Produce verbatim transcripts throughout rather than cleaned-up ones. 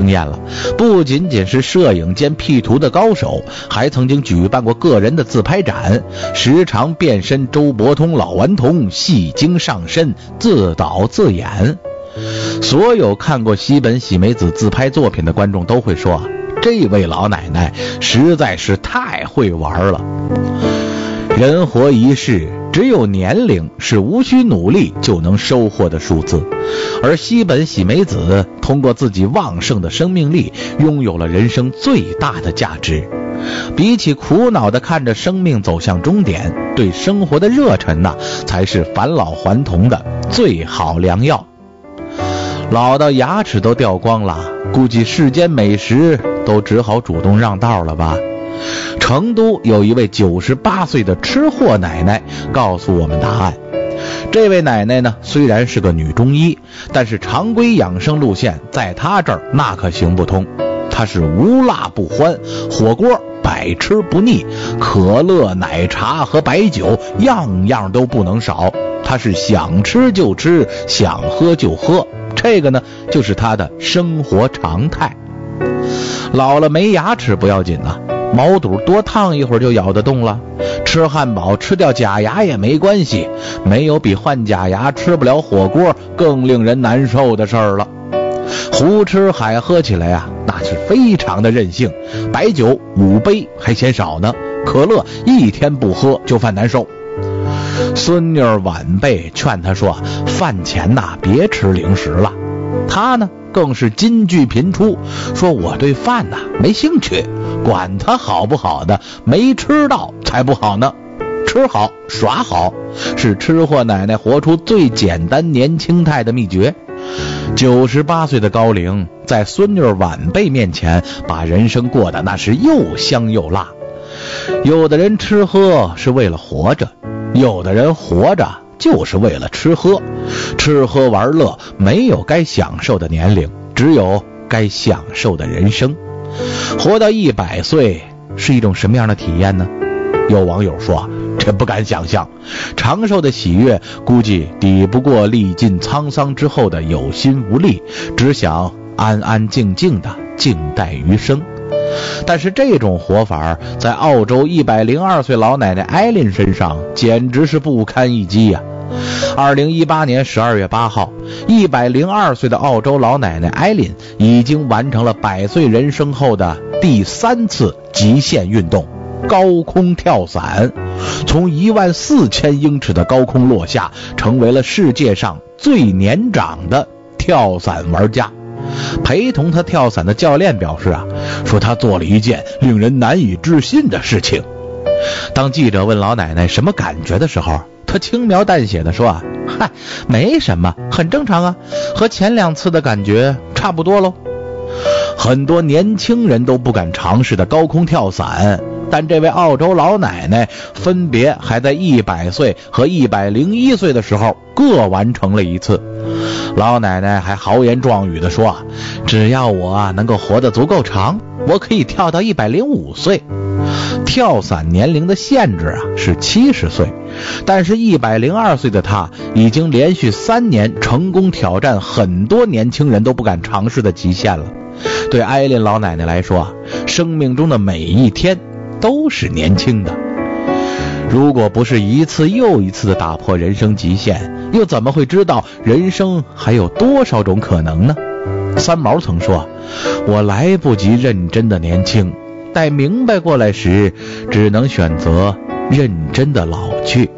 经验了，不仅仅是摄影兼 P 图的高手，还曾经举办过个人的自拍展，时常变身周伯通、老顽童，戏精上身，自导自演。所有看过西本喜美子自拍作品的观众都会说，这位老奶奶实在是太会玩了。人活一世，只有年龄是无需努力就能收获的数字，而西本喜美子通过自己旺盛的生命力，拥有了人生最大的价值。比起苦恼地看着生命走向终点，对生活的热忱呐、啊，才是返老还童的最好良药。老到牙齿都掉光了，估计世间美食都只好主动让道了吧。成都有一位九十八岁的吃货奶奶告诉我们答案。这位奶奶呢，虽然是个女中医，但是常规养生路线在她这儿那可行不通。她是无辣不欢，火锅百吃不腻，可乐、奶茶和白酒样样都不能少。她是想吃就吃，想喝就喝，这个呢就是她的生活常态。老了没牙齿不要紧啊，毛肚多烫一会儿就咬得动了，吃汉堡吃掉假牙也没关系，没有比换假牙吃不了火锅更令人难受的事儿了。胡吃海喝起来啊，那是非常的任性，白酒五杯还嫌少呢，可乐一天不喝就犯难受。孙女晚辈劝他说，饭前呐别吃零食了，他呢更是金句频出，说我对饭呐没兴趣，管它好不好的，没吃到才不好呢。吃好耍好是吃货奶奶活出最简单年轻态的秘诀。九十八岁的高龄，在孙女晚辈面前把人生过得那是又香又辣。有的人吃喝是为了活着，有的人活着就是为了吃喝。吃喝玩乐没有该享受的年龄，只有该享受的人生。活到一百岁是一种什么样的体验呢？有网友说，这不敢想象，长寿的喜悦估计抵不过历尽沧桑之后的有心无力，只想安安静静的静待余生。但是这种活法在澳洲一百零二岁老奶奶艾琳身上简直是不堪一击呀、啊！二零一八年十二月八号，一百零二岁的澳洲老奶奶艾琳已经完成了百岁人生后的第三次极限运动——高空跳伞，从一万四千英尺的高空落下，成为了世界上最年长的跳伞玩家。陪同他跳伞的教练表示啊，说他做了一件令人难以置信的事情。当记者问老奶奶什么感觉的时候，他轻描淡写的说啊，嗨，没什么，很正常啊，和前两次的感觉差不多喽。很多年轻人都不敢尝试的高空跳伞，但这位澳洲老奶奶分别还在一百岁和一百零一岁的时候各完成了一次。老奶奶还豪言壮语地说啊，只要我啊能够活得足够长，我可以跳到一百零五岁。跳伞年龄的限制啊是七十岁，但是一百零二岁的她已经连续三年成功挑战很多年轻人都不敢尝试的极限了。对艾琳老奶奶来说啊，生命中的每一天都是年轻的。如果不是一次又一次的打破人生极限，又怎么会知道人生还有多少种可能呢？三毛曾说，我来不及认真的年轻，待明白过来时，只能选择认真的老去。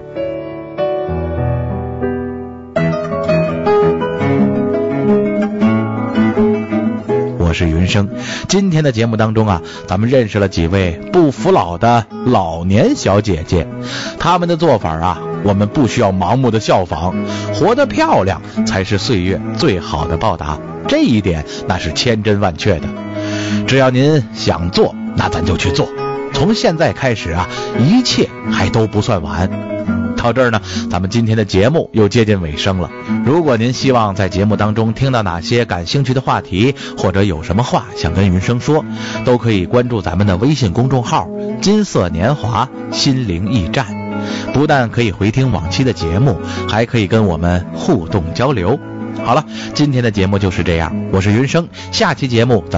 我是云生，今天的节目当中啊，咱们认识了几位不服老的老年小姐姐，她们的做法啊，我们不需要盲目的效仿，活得漂亮才是岁月最好的报答，这一点那是千真万确的。只要您想做，那咱就去做，从现在开始啊，一切还都不算晚。到这儿呢，咱们今天的节目又接近尾声了。如果您希望在节目当中听到哪些感兴趣的话题，或者有什么话想跟云生说，都可以关注咱们的微信公众号金色年华心灵驿站，不但可以回听往期的节目，还可以跟我们互动交流。好了，今天的节目就是这样，我是云生，下期节目咱